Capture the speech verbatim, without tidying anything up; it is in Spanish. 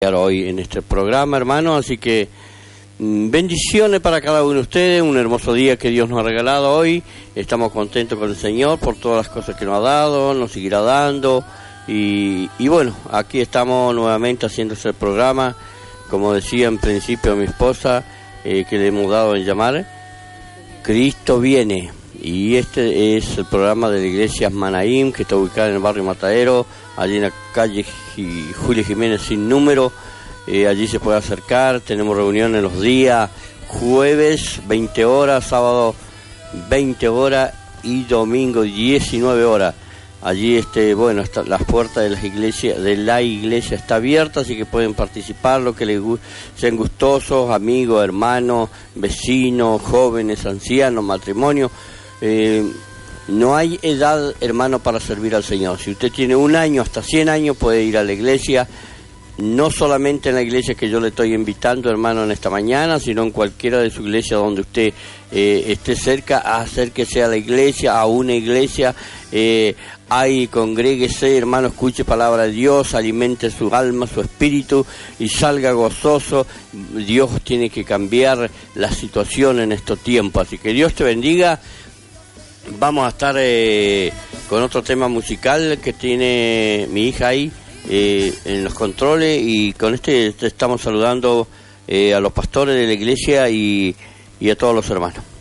hoy en este programa, hermano, así que bendiciones para cada uno de ustedes, un hermoso día que Dios nos ha regalado hoy. Estamos contentos con el Señor por todas las cosas que nos ha dado, nos seguirá dando, y, y bueno, aquí estamos nuevamente haciéndose el programa, como decía en principio mi esposa, eh, que le hemos dado en llamar Cristo Viene, y este es el programa de la iglesia Manaim, que está ubicada en el barrio Matadero, allí en la calle Julio Jiménez sin número. Eh, allí se puede acercar. Tenemos reuniones los días jueves veinte horas, sábado veinte horas y domingo diecinueve horas. Allí este bueno está, las puertas de las iglesias de la iglesia está abierta, así que pueden participar, lo que les sean gustosos, amigos, hermanos, vecinos, jóvenes, ancianos, matrimonios. Eh, no hay edad, hermano, para servir al Señor. Si usted tiene un año hasta cien años puede ir a la iglesia. No solamente en la iglesia que yo le estoy invitando, hermano, en esta mañana, sino en cualquiera de su iglesia donde usted eh, esté cerca, acérquese a la iglesia, a una iglesia, eh, ahí congréguese, hermano, escuche palabra de Dios, alimente su alma, su espíritu y salga gozoso. Dios tiene que cambiar la situación en estos tiempos, así que Dios te bendiga. Vamos a estar eh, con otro tema musical que tiene mi hija ahí. Eh, en los controles, y con este estamos saludando eh, a los pastores de la iglesia y, y a todos los hermanos.